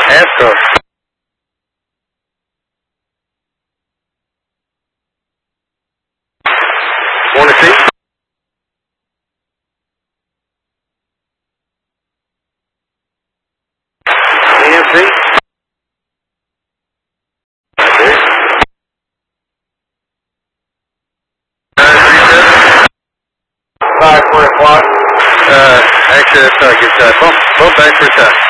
Astro. Want to see? EMC? 5 for o'clock. Actually, that's not a good time. Bump back for a time.